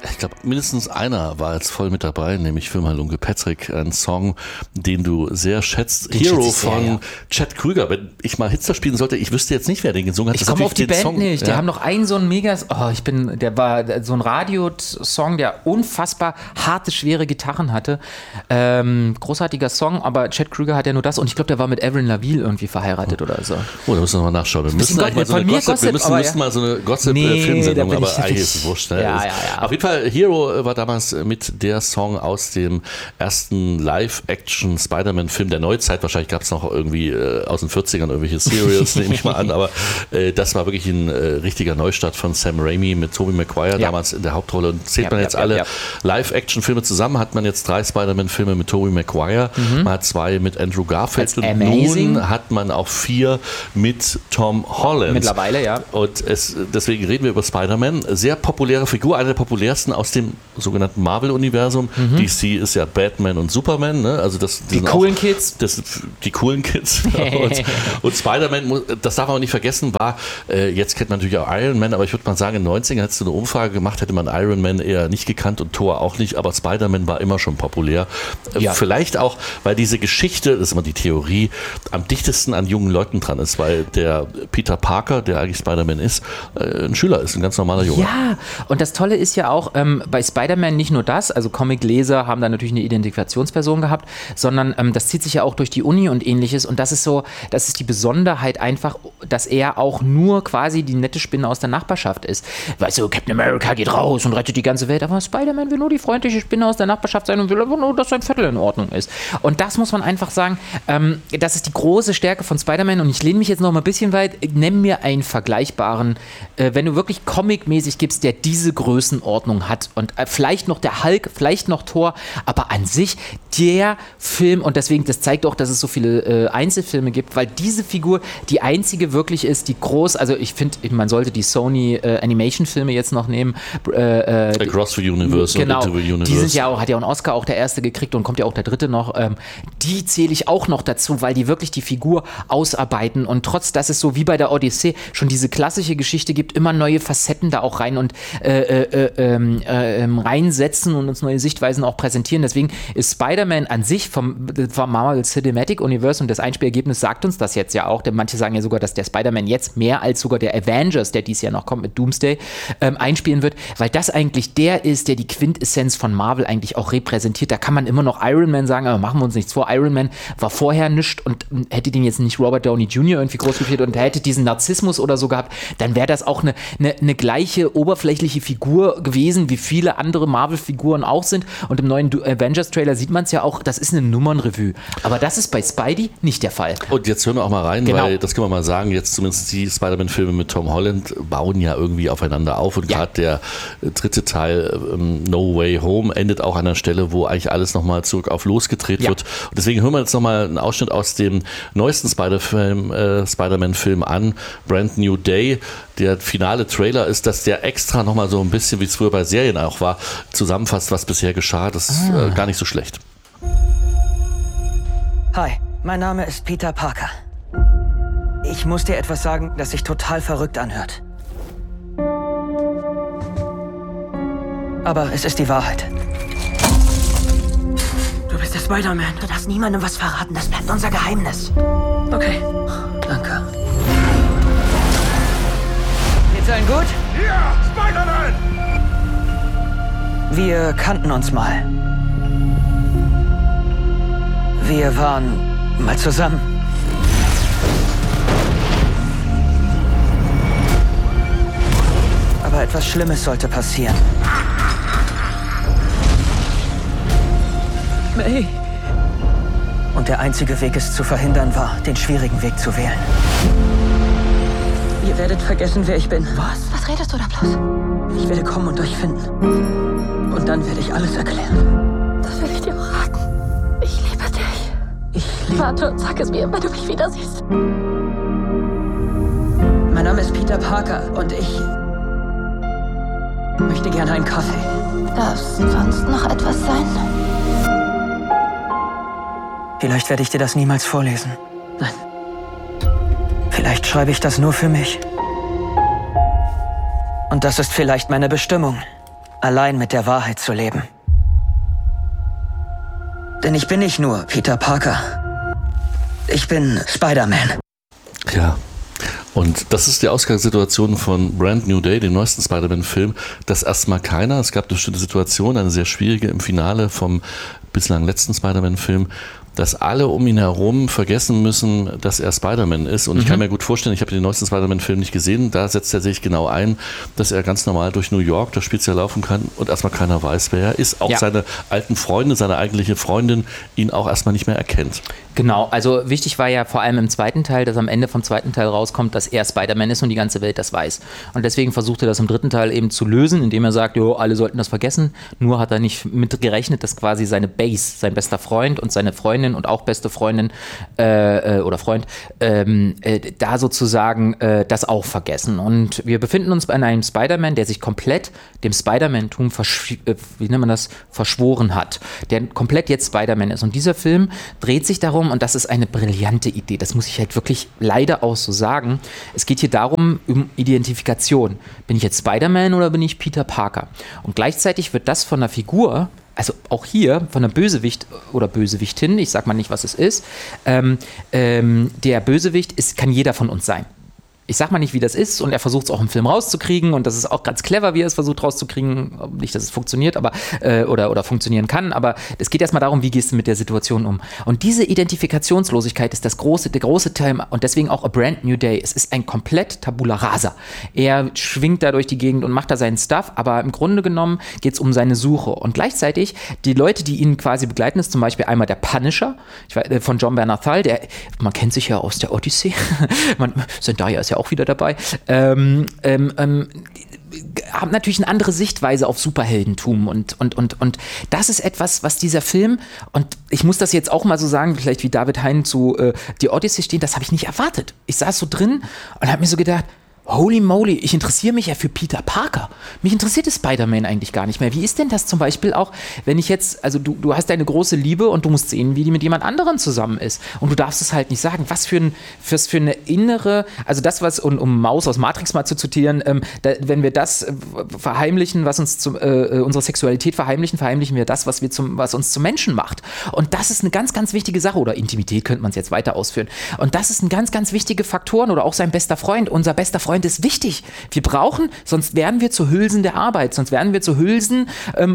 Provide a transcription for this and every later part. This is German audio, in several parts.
Ich glaube, mindestens einer war jetzt voll mit dabei, nämlich Firma Lunge Patrick, ein Song, den du sehr schätzt. Den Hero schätze ich sehr, von ja. Chad Krüger. Wenn ich mal Hitster spielen sollte, ich wüsste jetzt nicht, wer den gesungen hat. Ich komme auf die Band Song, nicht. Die ja. haben noch einen so einen der war so ein Radiosong, der unfassbar harte, schwere Gitarren hatte. Großartiger Song, aber Chad Krüger hat ja nur das und ich glaube, der war mit Avril Lavigne irgendwie verheiratet oder so. Oh, da müssen wir mal nachschauen. Wir müssen eigentlich mal so eine müssen mal so eine Gossip-Filmsendung, aber eigentlich ist es wurscht. Ne? Ja. Auf jeden Fall, Hero war damals mit der Song aus dem ersten Live-Action-Spider-Man-Film der Neuzeit. Wahrscheinlich gab es noch irgendwie aus den 40ern irgendwelche Serials, nehme ich mal an, aber das war wirklich ein richtiger Neustart von Sam Raimi mit Tobey Maguire damals in der Hauptrolle. Und zählt man jetzt alle Live-Action-Filme zusammen, hat man jetzt 3 Spider-Man-Filme mit Tobey Maguire, man hat 2 mit Andrew Garfield und nun hat man auch 4 mit Tom Holland. Mittlerweile, ja. Und deswegen reden wir über Spider-Man. Sehr populäre Figur, eine der populärsten aus dem sogenannten Marvel-Universum. DC ist ja Batman und Superman. Ne? Also die coolen Kids. Die coolen Kids. und Spider-Man, das darf man auch nicht vergessen, war, jetzt kennt man natürlich auch Iron Man, aber ich würde mal sagen, in den 90ern hättest du eine Umfrage gemacht, hätte man Iron Man eher nicht gekannt und Thor auch nicht, aber Spider-Man war immer schon populär. Vielleicht auch, weil diese Geschichte, das ist immer die Theorie, am dichtesten an jungen Leuten dran ist, weil der Peter Parker, der eigentlich Spider-Man ist, ein Schüler ist, ein ganz normaler Junge. Ja, und das Tolle ist ja auch bei Spider-Man nicht nur das, also Comicleser haben da natürlich eine Identifikationsperson gehabt, sondern das zieht sich ja auch durch die Uni und ähnliches und das ist die Besonderheit einfach, dass er auch nur quasi die nette Spinne aus der Nachbarschaft ist. Weißt du, Captain America geht raus und rettet die ganze Welt, aber Spider-Man will nur die freundliche Spinne aus der Nachbarschaft sein und will einfach nur, dass sein Viertel in Ordnung ist. Und das muss man einfach sagen, das ist die große Stärke von Spider-Man und ich lehne mich jetzt noch mal ein bisschen weit, nenn mir einen vergleichbaren, wenn du wirklich comicmäßig gibst, der diese Größenordnung hat und vielleicht noch der Hulk, vielleicht noch Thor, aber an sich der Film und deswegen, das zeigt auch, dass es so viele Einzelfilme gibt, weil diese Figur die einzige wirklich ist, die groß, also ich finde, man sollte die Sony Animation-Filme jetzt noch nehmen. Across the Universe genau, und Into the Universe. Die sind ja auch, hat ja einen Oscar auch der erste gekriegt und kommt ja auch der dritte noch. Die zähle ich auch noch dazu, weil die wirklich die Figur ausarbeiten und trotz, dass es so wie bei der Odyssee schon diese klassische Geschichte gibt, immer neue Facetten da auch rein und reinsetzen und uns neue Sichtweisen auch präsentieren. Deswegen ist Spider-Man an sich vom Marvel Cinematic Universe und das Einspielergebnis sagt uns das jetzt ja auch, denn manche sagen ja sogar, dass der Spider-Man jetzt mehr als sogar der Avengers, der dieses Jahr noch kommt mit Doomsday, einspielen wird, weil das eigentlich der ist, der die Quintessenz von Marvel eigentlich auch repräsentiert. Da kann man immer noch Iron Man sagen, aber machen wir uns nichts vor. Iron Man war vorher nichts und hätte den jetzt nicht Robert Downey Jr. irgendwie groß geführt und hätte diesen Narzissmus oder so gehabt, dann wäre das auch eine gleiche oberflächliche Figur gewesen, wie viele andere Marvel-Figuren auch sind. Und im neuen Avengers-Trailer sieht man es ja auch, das ist eine Nummernrevue. Aber das ist bei Spidey nicht der Fall. Und jetzt hören wir auch mal rein, genau. Weil das kann man mal sagen, jetzt zumindest die Spider-Man-Filme mit Tom Holland bauen ja irgendwie aufeinander auf und gerade der dritte Teil No Way Home endet auch an einer Stelle, wo eigentlich alles nochmal zurück auf losgedreht wird. Und deswegen hören wir jetzt nochmal einen Ausschnitt aus dem neuesten Spider-Man-Film an, Brand New Day. Der finale Trailer ist, dass der extra nochmal so ein bisschen, wie es früher bei Serien auch war, zusammenfasst, was bisher geschah. Das ist gar nicht so schlecht. Hi, mein Name ist Peter Parker. Ich muss dir etwas sagen, das sich total verrückt anhört. Aber es ist die Wahrheit. Du bist der Spider-Man. Du darfst niemandem was verraten. Das bleibt unser Geheimnis. Okay. Danke. Geht's allen gut? Ja, Spider-Man! Wir kannten uns mal. Wir waren mal zusammen. Aber etwas Schlimmes sollte passieren. May. Und der einzige Weg, es zu verhindern, war, den schwierigen Weg zu wählen. Ihr werdet vergessen, wer ich bin. Was redest du da bloß? Ich werde kommen und euch finden. Und dann werde ich alles erklären. Das will ich dir auch raten. Ich liebe dich. Warte und sag es mir, wenn du mich wieder siehst. Mein Name ist Peter Parker und ich möchte gerne einen Kaffee. Darf sonst noch etwas sein? Vielleicht werde ich dir das niemals vorlesen. Nein. Vielleicht schreibe ich das nur für mich. Und das ist vielleicht meine Bestimmung. allein mit der Wahrheit zu leben. Denn ich bin nicht nur Peter Parker. Ich bin Spider-Man. Ja. Und das ist die Ausgangssituation von Brand New Day, dem neuesten Spider-Man-Film, dass erstmal keiner, es gab eine bestimmte Situation, eine sehr schwierige im Finale vom bislang letzten Spider-Man-Film, dass alle um ihn herum vergessen müssen, dass er Spider-Man ist. Und ich kann mir gut vorstellen, ich habe den neuesten Spider-Man-Film nicht gesehen, da setzt er sich genau ein, dass er ganz normal durch New York, das Spiel laufen kann und erstmal keiner weiß, wer er ist. Auch seine alten Freunde, seine eigentliche Freundin ihn auch erstmal nicht mehr erkennt. Genau, also wichtig war ja vor allem im zweiten Teil, dass am Ende vom zweiten Teil rauskommt, dass er Spider-Man ist und die ganze Welt das weiß. Und deswegen versucht er das im dritten Teil eben zu lösen, indem er sagt, jo, alle sollten das vergessen. Nur hat er nicht mit gerechnet, dass quasi seine Base, sein bester Freund und seine Freundin und auch beste Freundin oder Freund, da sozusagen das auch vergessen. Und wir befinden uns bei einem Spider-Man, der sich komplett dem Spider-Man-Tum verschworen hat, der komplett jetzt Spider-Man ist. Und dieser Film dreht sich darum, und das ist eine brillante Idee, das muss ich halt wirklich leider auch so sagen, es geht hier darum, um Identifikation. Bin ich jetzt Spider-Man oder bin ich Peter Parker? Und gleichzeitig wird das von einer Figur, also auch hier von einer Bösewicht oder Bösewichtin, ich sag mal nicht, was es ist, der Bösewicht kann jeder von uns sein. Ich sag mal nicht, wie das ist, und er versucht es auch im Film rauszukriegen, und das ist auch ganz clever, wie er es versucht rauszukriegen. Nicht, dass es funktioniert, aber oder funktionieren kann, aber es geht erstmal darum, wie gehst du mit der Situation um. Und diese Identifikationslosigkeit ist der große Teil, und deswegen auch A Brand New Day. Es ist ein komplett Tabula Rasa. Er schwingt da durch die Gegend und macht da seinen Stuff, aber im Grunde genommen geht es um seine Suche. Und gleichzeitig, die Leute, die ihn quasi begleiten, ist zum Beispiel einmal der Punisher von John Bernthal, man kennt sich ja aus der Odyssee, Zendaya ist ja auch wieder dabei, haben natürlich eine andere Sichtweise auf Superheldentum und das ist etwas, was dieser Film, und ich muss das jetzt auch mal so sagen, vielleicht wie David Hein zu die Odyssey stehen, das habe ich nicht erwartet. Ich saß so drin und habe mir so gedacht, holy moly, ich interessiere mich ja für Peter Parker. Mich interessiert das Spider-Man eigentlich gar nicht mehr. Wie ist denn das zum Beispiel auch, wenn ich jetzt, also du hast deine große Liebe und du musst sehen, wie die mit jemand anderem zusammen ist. Und du darfst es halt nicht sagen. Was für eine innere, also das, was, um Maus aus Matrix mal zu zitieren, wenn wir das verheimlichen, was uns unsere Sexualität verheimlichen wir das, was uns zum Menschen macht. Und das ist eine ganz, ganz wichtige Sache. Oder Intimität könnte man es jetzt weiter ausführen. Und das ist ein ganz, ganz wichtige Faktoren. Oder auch sein bester Freund. Unser bester Freund ist wichtig. Wir brauchen, sonst werden wir zu Hülsen der Arbeit, sonst werden wir zu Hülsen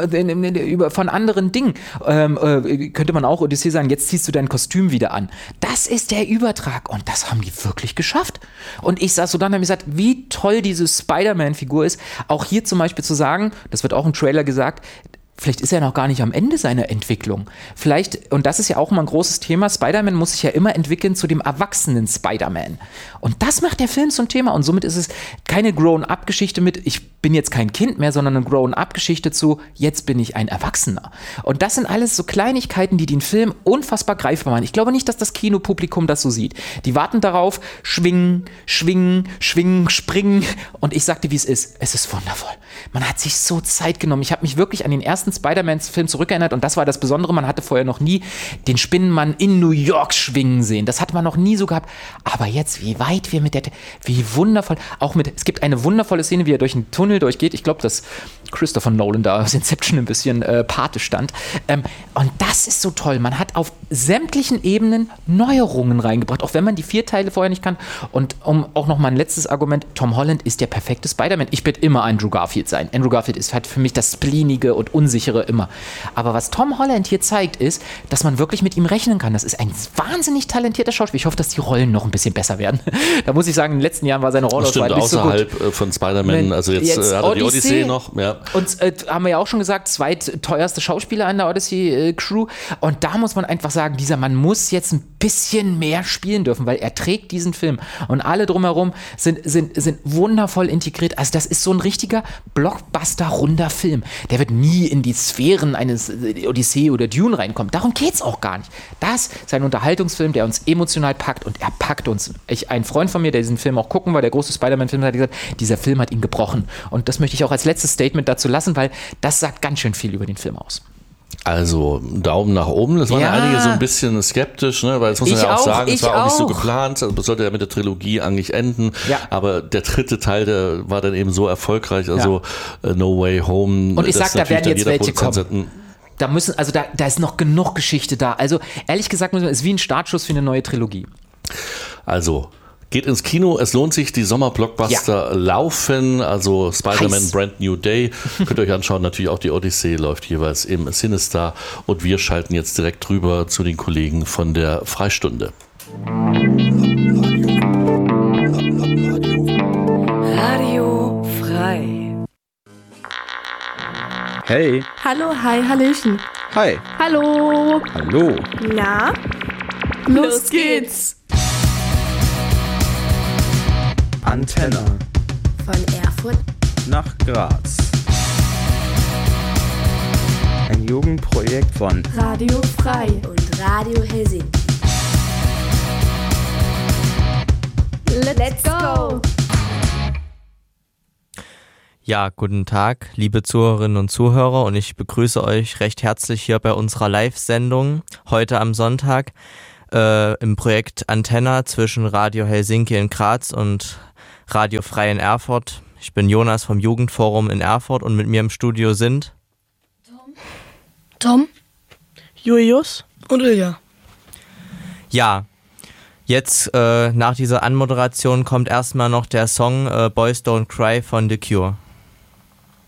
von anderen Dingen. Könnte man auch Odyssee sagen, jetzt ziehst du dein Kostüm wieder an. Das ist der Übertrag, und das haben die wirklich geschafft. Und ich saß so dann und habe gesagt, wie toll diese Spider-Man-Figur ist. Auch hier zum Beispiel zu sagen, das wird auch im Trailer gesagt, vielleicht ist er noch gar nicht am Ende seiner Entwicklung. Vielleicht, und das ist ja auch mal ein großes Thema, Spider-Man muss sich ja immer entwickeln zu dem erwachsenen Spider-Man. Und das macht der Film zum Thema. Und somit ist es keine Grown-up-Geschichte mit, ich bin jetzt kein Kind mehr, sondern eine Grown-up-Geschichte zu, jetzt bin ich ein Erwachsener. Und das sind alles so Kleinigkeiten, die den Film unfassbar greifbar machen. Ich glaube nicht, dass das Kinopublikum das so sieht. Die warten darauf, schwingen, springen. Und ich sagte, wie es ist. Es ist wundervoll. Man hat sich so Zeit genommen. Ich habe mich wirklich an den ersten Spider-Man-Film zurückerinnert, und das war das Besondere, man hatte vorher noch nie den Spinnenmann in New York schwingen sehen. Das hatte man noch nie so gehabt. Aber jetzt, wie weit wir wie wundervoll, es gibt eine wundervolle Szene, wie er durch einen Tunnel durchgeht. Ich glaube, dass Christopher Nolan da aus Inception ein bisschen Pate stand. Und das ist so toll. Man hat auf sämtlichen Ebenen Neuerungen reingebracht, auch wenn man die 4 Teile vorher nicht kann. Und um auch noch mal ein letztes Argument, Tom Holland ist der perfekte Spider-Man. Ich werde immer Andrew Garfield sein. Andrew Garfield hat für mich das Spleenige und Unsichere immer. Aber was Tom Holland hier zeigt, ist, dass man wirklich mit ihm rechnen kann. Das ist ein wahnsinnig talentierter Schauspieler. Ich hoffe, dass die Rollen noch ein bisschen besser werden. Da muss ich sagen, in den letzten Jahren war seine Rollauswahl nicht so gut. Außerhalb von Spider-Man, also jetzt hat er die Odyssey noch. Ja. Und haben wir ja auch schon gesagt, zweitteuerste Schauspieler an der Odyssey-Crew. Und da muss man einfach sagen, dieser Mann muss jetzt ein bisschen mehr spielen dürfen, weil er trägt diesen Film. Und alle drumherum sind wundervoll integriert. Also das ist so ein richtiger Blockbuster-runder Film. Der wird nie in die Sphären eines Odyssee oder Dune reinkommen. Darum geht es auch gar nicht. Das ist ein Unterhaltungsfilm, der uns emotional packt, und er packt uns. Ein Freund von mir, der diesen Film auch gucken war, der große Spider-Man-Film, hat gesagt, dieser Film hat ihn gebrochen. Und das möchte ich auch als letztes Statement dazu lassen, weil das sagt ganz schön viel über den Film aus. Also Daumen nach oben, das waren ja einige so ein bisschen skeptisch, ne? Weil das muss man ja auch sagen, es war auch nicht so geplant, das sollte ja mit der Trilogie eigentlich enden, aber der dritte Teil, der war dann eben so erfolgreich, also No Way Home. Und ich sag, da werden jetzt welche kommen. Da ist noch genug Geschichte da. Also ehrlich gesagt, es ist wie ein Startschuss für eine neue Trilogie. Also geht ins Kino, es lohnt sich, die Sommerblockbuster laufen, also Spider-Man Brand New Day, könnt ihr euch anschauen, natürlich auch die Odyssey läuft jeweils im Cinestar und wir schalten jetzt direkt rüber zu den Kollegen von der Freistunde. Radio frei. Hey. Hallo, hi, hallöchen. Hi. Hallo. Hallo. Na? Los geht's. Antenne. Von Erfurt nach Graz. Ein Jugendprojekt von Radio Frei und Radio Helsinki. Let's go! Ja, guten Tag, liebe Zuhörerinnen und Zuhörer, und ich begrüße euch recht herzlich hier bei unserer Live-Sendung heute am Sonntag im Projekt Antenna zwischen Radio Helsinki in Graz und Radio Frei in Erfurt. Ich bin Jonas vom Jugendforum in Erfurt und mit mir im Studio sind Tom, Julius und Ilja. Ja, jetzt nach dieser Anmoderation kommt erstmal noch der Song Boys Don't Cry von The Cure.